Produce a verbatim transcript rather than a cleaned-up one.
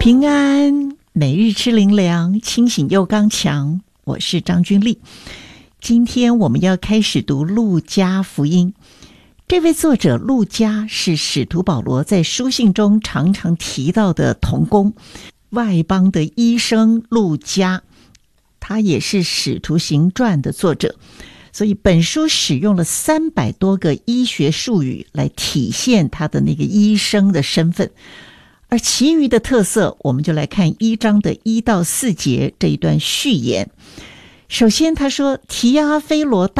平安，每日吃灵粮，清醒又刚强。我是张君丽。今天我们要开始读路加福音。这位作者路加是使徒保罗在书信中常常提到的同工，外邦的医生路加，他也是使徒行传的作者。所以本书使用了三百多个医学术语来体现他的那个医生的身份。而其余的特色，我们就来看一章的一到四节这一段序言。首先他说，提阿非罗